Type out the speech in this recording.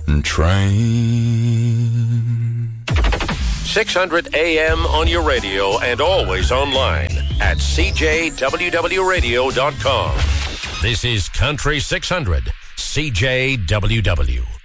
train. 600 AM on your radio and always online at cjwwradio.com. This is Country 600, CJWW.